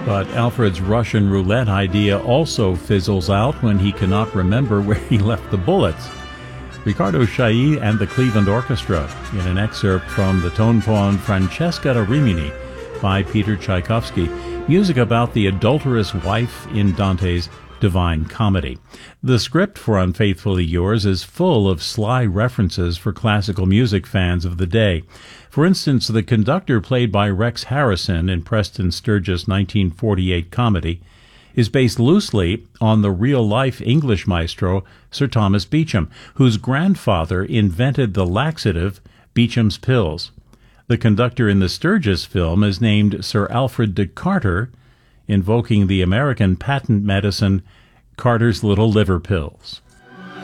But Alfred's Russian roulette idea also fizzles out when he cannot remember where he left the bullets. Riccardo Chailly and the Cleveland Orchestra in an excerpt from the tone poem Francesca da Rimini by Peter Tchaikovsky, music about the adulterous wife in Dante's Divine Comedy. The script for Unfaithfully Yours is full of sly references for classical music fans of the day. For instance, the conductor played by Rex Harrison in Preston Sturges' 1948 comedy is based loosely on the real-life English maestro Sir Thomas Beecham, whose grandfather invented the laxative Beecham's Pills. The conductor in the Sturges film is named Sir Alfred de Carter, invoking the American patent medicine Carter's Little Liver Pills.